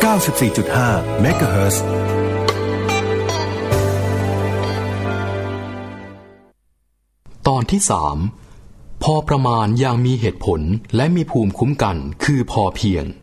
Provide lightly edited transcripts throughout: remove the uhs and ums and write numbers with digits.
94.5 เมกะเฮิรตซ์ตอนที่ 3 พอประมาณอย่างมีเหตุผลและมีภูมิคุ้มกันคือพอเพียง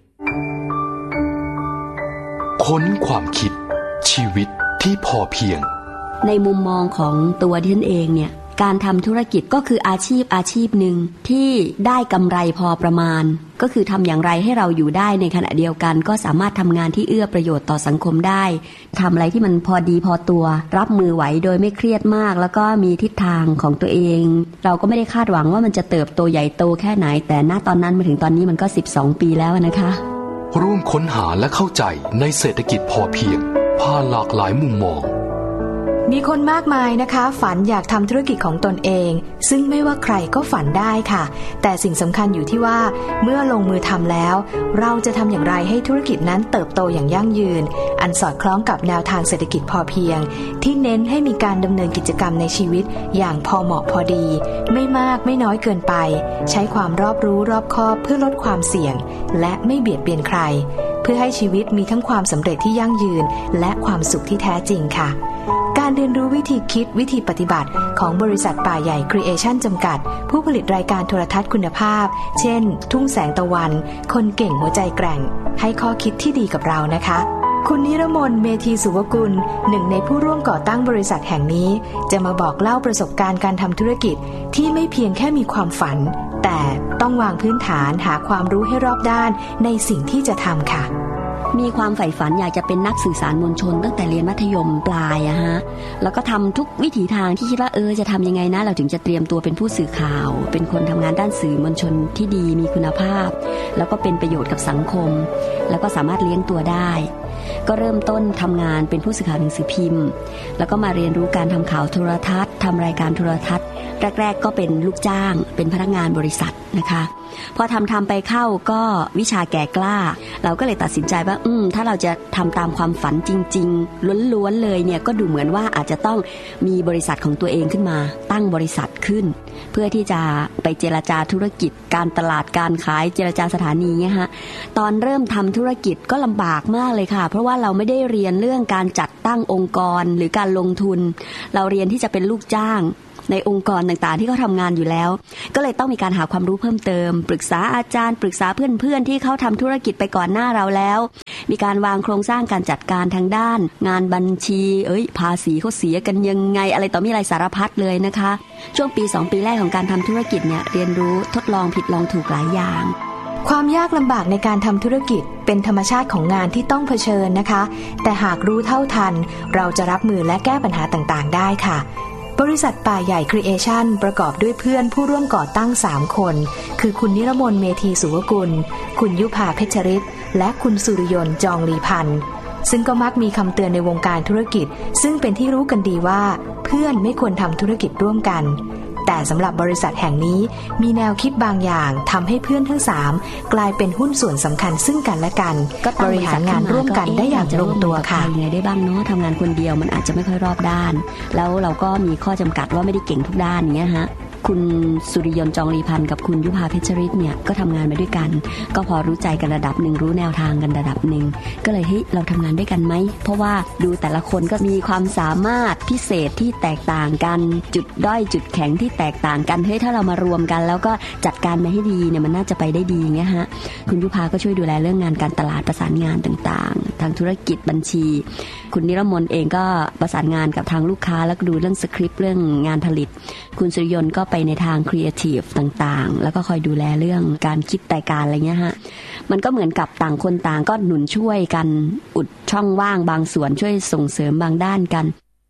ค้นความคิดชีวิตที่พอเพียงในมุมมองของตัวดิฉันเองเนี่ยการทำธุรกิจก็คืออาชีพหนึ่งที่ได้กำไรพอประมาณก็คือทำอย่างไรให้เราอยู่ได้ในขณะเดียวกันก็สามารถทำงานที่เอื้อประโยชน์ต่อสังคมได้ทำอะไรที่มันพอดีพอตัวรับมือไหวโดยไม่เครียดมากแล้วก็มีทิศทางของตัวเองเราก็ไม่ได้คาดหวังว่ามันจะเติบโตใหญ่โตแค่ไหนแต่ณตอนนั้นมาถึงตอนนี้มันก็12 ปีแล้วนะคะร่วมค้นหาและเข้าใจในเศรษฐกิจพอเพียงผ่านหลากหลายมุมมองมีคนมากมายนะคะฝันอยากทำธุรกิจของตนเองซึ่งไม่ว่าใครก็ฝันได้ค่ะแต่สิ่งสำคัญอยู่ที่ว่าเมื่อลงมือทำแล้วเราจะทำอย่างไรให้ธุรกิจนั้นเติบโตอย่างยั่งยืนอันสอดคล้องกับแนวทางเศรษฐกิจพอเพียงที่เน้นให้มีการดำเนินกิจกรรมในชีวิตอย่างพอเหมาะพอดีไม่มากไม่น้อยเกินไปใช้ความรอบรู้รอบคอบเพื่อลดความเสี่ยงและไม่เบียดเบียนใครเพื่อให้ชีวิตมีทั้งความสำเร็จที่ยั่งยืนและความสุขที่แท้จริงค่ะการเรียนรู้วิธีคิดวิธีปฏิบัติของบริษัทป่าใหญ่ครีเอชั่นจำกัดผู้ผลิตรายการโทรทัศน์คุณภาพเช่นทุ่งแสงตะวันคนเก่งหัวใจแกร่งให้ข้อคิดที่ดีกับเรานะคะคุณนิรมนต์เมธีสุวกุลหนึ่งในผู้ร่วมก่อตั้งบริษัทแห่งนี้จะมาบอกเล่าประสบการณ์การทำธุรกิจที่ไม่เพียงแค่มีความฝันแต่ต้องวางพื้นฐานหาความรู้ให้รอบด้านในสิ่งที่จะทำค่ะมีความใฝ่ฝันอยากจะเป็นนักสื่อสารมวลชนตั้งแต่เรียนมัธยมปลายแล้วก็ทำทุกวิถีทางที่คิดว่าจะทำยังไงนะเราถึงจะเตรียมตัวเป็นผู้สื่อข่าวเป็นคนทำงานด้านสื่อมวลชนที่ดีมีคุณภาพแล้วก็เป็นประโยชน์กับสังคมแล้วก็สามารถเลี้ยงตัวได้ก็เริ่มต้นทำงานเป็นผู้สื่อข่าวหนังสือพิมพ์แล้วก็มาเรียนรู้การทำข่าวโทรทัศน์ทำรายการโทรทัศน์แรกๆก็เป็นลูกจ้างเป็นพนักงานบริษัทนะคะพอทำไปเข้าก็วิชาแก่กล้าเราก็เลยตัดสินใจว่าถ้าเราจะทำตามความฝันจริงๆล้วนๆเลยเนี่ยก็ดูเหมือนว่าอาจจะต้องมีบริษัทของตัวเองขึ้นมาตั้งบริษัทขึ้นเพื่อที่จะไปเจรจาธุรกิจการตลาดการขายเจรจาสถานีเนี่ยฮะตอนเริ่มทำธุรกิจก็ลำบากมากเลยค่ะเพราะว่าเราไม่ได้เรียนเรื่องการจัดตั้งองค์กรหรือการลงทุนเราเรียนที่จะเป็นลูกจ้างในองค์กรต่างๆที่เขาทำงานอยู่แล้วก็เลยต้องมีการหาความรู้เพิ่มเติมปรึกษาอาจารย์ปรึกษาเพื่อนๆที่เขาทำธุรกิจไปก่อนหน้าเราแล้วมีการวางโครงสร้างการจัดการทางด้านงานบัญชีภาษีเขาเสียกันยังไงอะไรต่อมีอะไรสารพัดเลยนะคะช่วงปี2 ปีแรกของการทำธุรกิจเนี่ยเรียนรู้ทดลองผิดลองถูกหลายอย่างความยากลำบากในการทำธุรกิจเป็นธรรมชาติของงานที่ต้องเผชิญนะคะแต่หากรู้เท่าทันเราจะรับมือและแก้ปัญหาต่างๆได้ค่ะบริษัทป่าใหญ่ครีเอชั่นประกอบด้วยเพื่อนผู้ร่วมก่อตั้ง3คนคือคุณนิรมนต์เมธีสุวกุลคุณยุภาเพชรฤทธิ์และคุณสุริยนต์จองลีพันธ์ซึ่งก็มักมีคำเตือนในวงการธุรกิจซึ่งเป็นที่รู้กันดีว่าเพื่อนไม่ควรทำธุรกิจร่วมกันแต่สำหรับบริษัทแห่งนี้มีแนวคิดบางอย่างทำให้เพื่อนทั้ง3กลายเป็นหุ้นส่วนสำคัญซึ่งกันและกันบริหารงานร่วมกันได้อย่างลงตัวค่ะยังไงได้บ้างเนาะทำงานคนเดียวมันอาจจะไม่ค่อยรอบด้านแล้วเราก็มีข้อจำกัดว่าไม่ได้เก่งทุกด้านอย่างเงี้ยฮะคุณสุริยนต์จองลีพันธ์กับคุณยุภาเพชรฤทธิ์เนี่ยก็ทำงานมาด้วยกันก็พอรู้ใจกันระดับหนึ่งรู้แนวทางกันระดับหนึ่งก็เลยเราทำงานด้วยกันไหมเพราะว่าดูแต่ละคนก็มีความสามารถพิเศษที่แตกต่างกันจุดด้อยจุดแข็งที่แตกต่างกันถ้าเรามารวมกันแล้วก็จัดการมาให้ดีเนี่ยมันน่าจะไปได้ดีเงี้ยฮะคุณยุภาก็ช่วยดูแลเรื่องงานการตลาดประสานงานต่างๆทางธุรกิจบัญชีคุณนิรมนต์เองก็ประสานงานกับทางลูกค้าแล้วก็ดูเรื่องสคริปต์เรื่องงานผลิตคุณสุริยนต์ก็ไปในทางครีเอทีฟต่างๆแล้วก็คอยดูแลเรื่องการคิดรายการอะไรเงี้ยฮะมันก็เหมือนกับต่างคนต่างก็หนุนช่วยกันอุดช่องว่างบางส่วนช่วยส่งเสริมบางด้านกัน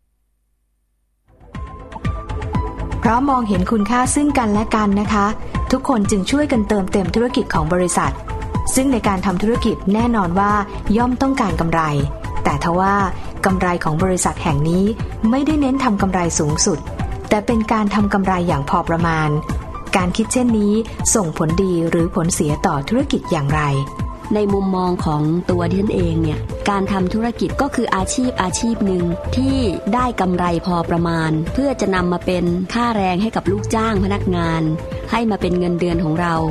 เพราะมองเห็นคุณค่าซึ่งกันและกันนะคะทุกคนจึงช่วยกันเติมเต็มธุรกิจของบริษัทซึ่งในการทำธุรกิจแน่นอนว่าย่อมต้องการกำไรแต่ทว่ากำไรของบริษัทแห่งนี้ไม่ได้เน้นทำกำไรสูงสุดแต่เป็นการทำกำไรอย่างพอประมาณการคิดเช่นนี้ส่งผลดีหรือผลเสียต่อธุรกิจอย่างไรในมุมมองของตัวดิฉันเองเนี่ยการทำธุรกิจก็คืออาชีพหนึ่งที่ได้กำไรพอประมาณเพื่อจะนำมาเป็นค่าแรงให้กับลูกจ้างพนักงานให้มาเป็นเงินเดือนของเรา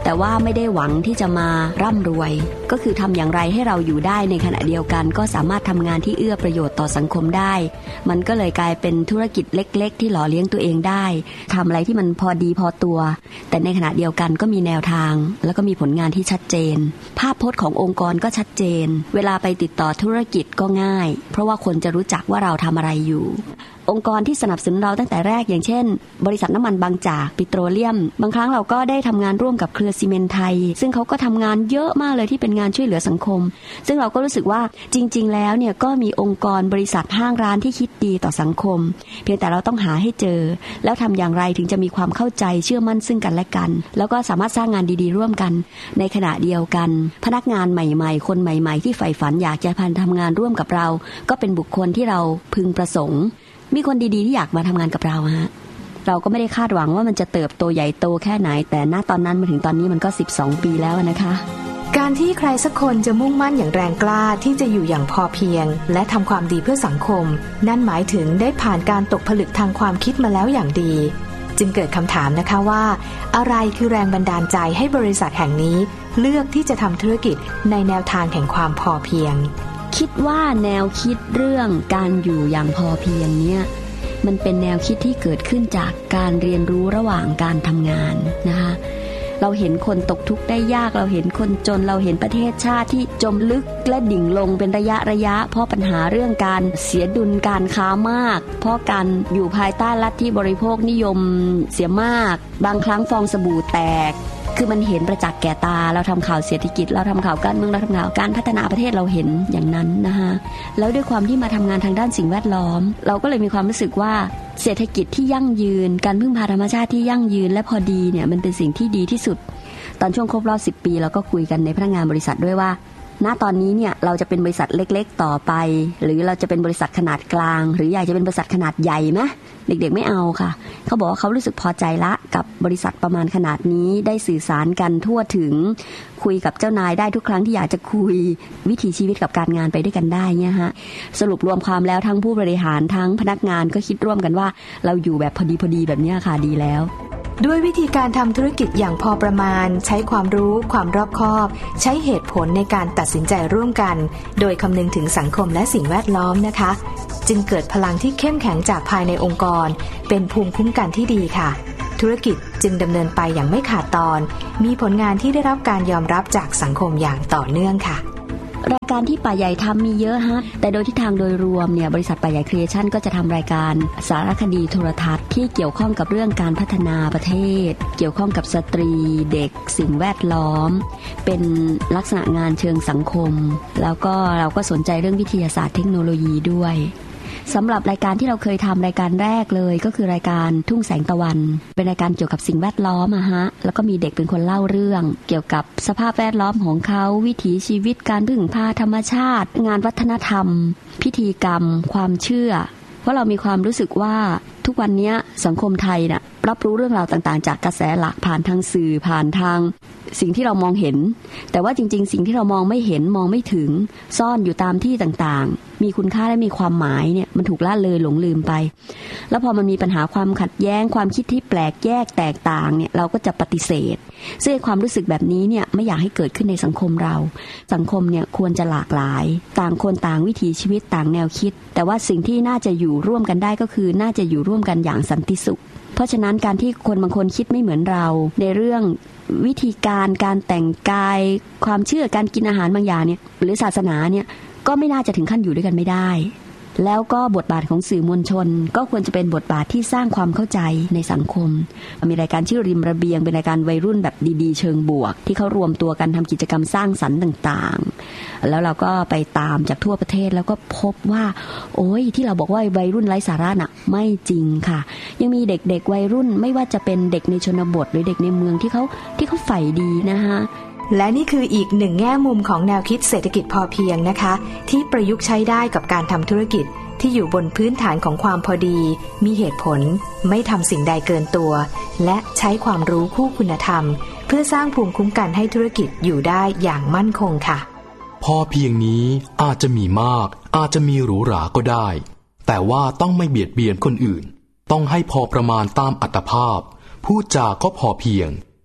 แต่ว่าไม่ได้หวังที่จะมาร่ำรวยก็คือทำอย่างไรให้เราอยู่ได้ในขณะเดียวกันก็สามารถทำงานที่เอื้อประโยชน์ต่อสังคมได้มันก็เลยกลายเป็นธุรกิจเล็กๆที่หล่อเลี้ยงตัวเองได้ทำอะไรที่มันพอดีพอตัวแต่ในขณะเดียวกันก็มีแนวทางแล้วก็มีผลงานที่ชัดเจนภาพพจน์ขององค์กรก็ชัดเจนเวลาไปติดต่อธุรกิจก็ง่ายเพราะว่าคนจะรู้จักว่าเราทำอะไรอยู่องค์กรที่สนับสนุนเราตั้งแต่แรกอย่างเช่นบริษัทน้ำมันบางจากปิโตรเลียมบางครั้งเราก็ได้ทำงานร่วมกับเครือซีเมนต์ไทยซึ่งเขาก็ทำงานเยอะมากเลยที่เป็นงานช่วยเหลือสังคมซึ่งเราก็รู้สึกว่าจริงๆแล้วเนี่ยก็มีองค์กรบริษัทห้างร้านที่คิดดีต่อสังคมเพียงแต่เราต้องหาให้เจอแล้วทำอย่างไรถึงจะมีความเข้าใจเชื่อมั่นซึ่งกันและกันแล้วก็สามารถสร้างงานดีๆร่วมกันในขณะเดียวกันพนักงานใหม่ๆคนใหม่ๆที่ใฝ่ฝันอยากจะทำงานร่วมกับเราก็เป็นบุคคลที่เราพึงประสงค์มีคนดีๆที่อยากมาทำงานกับเราฮะเราก็ไม่ได้คาดหวังว่ามันจะเติบโตใหญ่โตแค่ไหนแต่ณตอนนั้นมาถึงตอนนี้มันก็12 ปีแล้วนะคะการที่ใครสักคนจะมุ่งมั่นอย่างแรงกล้าที่จะอยู่อย่างพอเพียงและทำความดีเพื่อสังคมนั่นหมายถึงได้ผ่านการตกผลึกทางความคิดมาแล้วอย่างดีจึงเกิดคำถามนะคะว่าอะไรคือแรงบันดาลใจให้บริษัทแห่งนี้เลือกที่จะทำธุรกิจในแนวทางแห่งความพอเพียงคิดว่าแนวคิดเรื่องการอยู่อย่างพอเพียงเนี่ยมันเป็นแนวคิดที่เกิดขึ้นจากการเรียนรู้ระหว่างการทำงานนะคะเราเห็นคนตกทุกข์ได้ยากเราเห็นคนจนเราเห็นประเทศชาติที่จมลึกและดิ่งลงเป็นระยะเพราะปัญหาเรื่องการเสียดุลการค้ามากเพราะการอยู่ภายใต้ลัทธิบริโภคนิยมเสียมากบางครั้งฟองสบู่แตกคือมันเห็นประจักษ์แก่ตาเราทำข่าวเศรษฐกิจเราทำข่าวการเมืองเราทำข่าวการพัฒนาประเทศเราเห็นอย่างนั้นนะคะแล้วด้วยความที่มาทำงานทางด้านสิ่งแวดล้อมเราก็เลยมีความรู้สึกว่าเศรษฐกิจที่ยั่งยืนการพึ่งพาธรรมชาติที่ยั่งยืนและพอดีเนี่ยมันเป็นสิ่งที่ดีที่สุดตอนช่วงครบรอบ10 ปีเราก็คุยกันในพนักงานบริษัทด้วยว่าณตอนนี้เนี่ยเราจะเป็นบริษัทเล็กๆต่อไปหรือเราจะเป็นบริษัทขนาดกลางหรืออยากจะเป็นบริษัทขนาดใหญ่ไหมเด็กๆไม่เอาค่ะเขาบอกว่าเขารู้สึกพอใจละกับบริษัทประมาณขนาดนี้ได้สื่อสารกันทั่วถึงคุยกับเจ้านายได้ทุกครั้งที่อยากจะคุยวิถีชีวิตกับการงานไปด้วยกันได้เนี่ยฮะสรุปรวมความแล้วทั้งผู้บริหารทั้งพนักงานก็คิดร่วมกันว่าเราอยู่แบบพอดีแบบนี้ค่ะดีแล้วด้วยวิธีการทำธุรกิจอย่างพอประมาณใช้ความรู้ความรอบคอบใช้เหตุผลในการตัดสินใจร่วมกันโดยคำนึงถึงสังคมและสิ่งแวดล้อมนะคะจึงเกิดพลังที่เข้มแข็งจากภายในองค์กรเป็นภูมิคุ้มกันที่ดีค่ะธุรกิจจึงดำเนินไปอย่างไม่ขาดตอนมีผลงานที่ได้รับการยอมรับจากสังคมอย่างต่อเนื่องค่ะรายการที่ป่าใหญ่ทำมีเยอะฮะแต่โดยทิศทางโดยรวมเนี่ยบริษัทป่าใหญ่ครีเอชั่นก็จะทำรายการสารคดีโทรทัศน์ที่เกี่ยวข้องกับเรื่องการพัฒนาประเทศเกี่ยวข้องกับสตรีเด็กสิ่งแวดล้อมเป็นลักษณะงานเชิงสังคมแล้วก็เราก็สนใจเรื่องวิทยาศาสตร์เทคโนโลยีด้วยสำหรับรายการที่เราเคยทำรายการแรกเลยก็คือรายการทุ่งแสงตะวันเป็นรายการเกี่ยวกับสิ่งแวดล้อมแล้วก็มีเด็กเป็นคนเล่าเรื่องเกี่ยวกับสภาพแวดล้อมของเขาวิถีชีวิตการพึ่งพาธรรมชาติงานวัฒนธรรมพิธีกรรมความเชื่อเพราะเรามีความรู้สึกว่าทุกวันนี้สังคมไทยน่ะรับรู้เรื่องราวต่างๆจากกระแสหลักผ่านทางสื่อผ่านทางสิ่งที่เรามองเห็นแต่ว่าจริงๆสิ่งที่เรามองไม่เห็นมองไม่ถึงซ่อนอยู่ตามที่ต่างๆมีคุณค่าและมีความหมายเนี่ยมันถูกละเลยหลงลืมไปแล้วพอมันมีปัญหาความขัดแย้งความคิดที่แปลกแยกแตกต่างเนี่ยเราก็จะปฏิเสธซึ่งความรู้สึกแบบนี้เนี่ยไม่อยากให้เกิดขึ้นในสังคมเราสังคมเนี่ยควรจะหลากหลายต่างคนต่างวิถีชีวิตต่างแนวคิดแต่ว่าสิ่งที่น่าจะอยู่ร่วมกันได้ก็คือน่าจะอยู่ร่วมกันอย่างสันติสุขเพราะฉะนั้นการที่คนบางคนคิดไม่เหมือนเราในเรื่องวิธีการแต่งกายความเชื่อการกินอาหารบางอย่างเนี่ยหรือศาสนาเนี่ยก็ไม่น่าจะถึงขั้นอยู่ด้วยกันไม่ได้แล้วก็บทบาทของสื่อมวลชนก็ควรจะเป็นบทบาทที่สร้างความเข้าใจในสังคมมีรายการชื่อริมระเบียงเป็นรายการวัยรุ่นแบบดีๆเชิงบวกที่เขารวมตัวกันทำกิจกรรมสร้างสรรค์ต่างๆแล้วเราก็ไปตามจากทั่วประเทศแล้วก็พบว่าโอ้ยที่เราบอกว่าวัยรุ่นไร้สาระน่ะไม่จริงค่ะยังมีเด็กๆวัยรุ่นไม่ว่าจะเป็นเด็กในชนบทหรือเด็กในเมืองที่เขาใฝ่ดีนะคะและนี่คืออีกหนึ่งแง่มุมของแนวคิดเศรษฐกิจพอเพียงนะคะที่ประยุกต์ใช้ได้กับการทำธุรกิจที่อยู่บนพื้นฐานของความพอดีมีเหตุผลไม่ทำสิ่งใดเกินตัวและใช้ความรู้คู่คุณธรรมเพื่อสร้างภูมิคุ้มกันให้ธุรกิจอยู่ได้อย่างมั่นคงค่ะพอเพียงนี้อาจจะมีมากอาจจะมีหรูหราก็ได้แต่ว่าต้องไม่เบียดเบียนคนอื่นต้องให้พอประมาณตามอัตภาพพูดจาก็พอเพียงท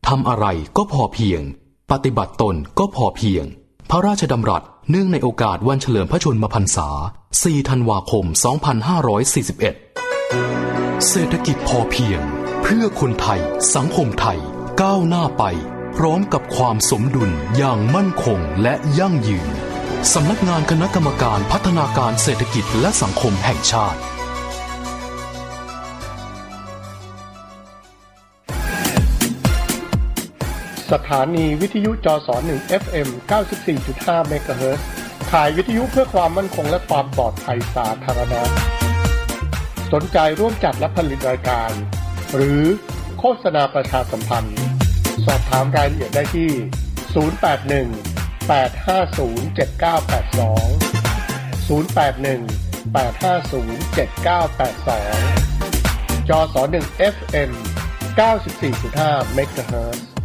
ทำอะไรก็พอเพียงปฏิบัติตนก็พอเพียงพระราชดำรัสเนื่องในโอกาสวันเฉลิมพระชนมพรรษา 4 ธันวาคม 2541 เศรษฐกิจพอเพียงเพื่อคนไทยสังคมไทยก้าวหน้าไปพร้อมกับความสมดุลอย่างมั่นคงและยั่งยืนสำนักงานคณะกรรมการพัฒนาการเศรษฐกิจและสังคมแห่งชาติสถานีวิทยุจส1 FM 94.5 เมกะเฮิรตซ์ข่ายวิทยุเพื่อความมั่นคงและความปลอดภัยสาธารณะสนใจร่วมจัดและผลิตรายการหรือโฆษณาประชาสัมพันธ์สอบถามรายละเอียดได้ที่ 081-850-7982 081-850-7982 จส1 FM 94.5 เมกะเฮิรตซ์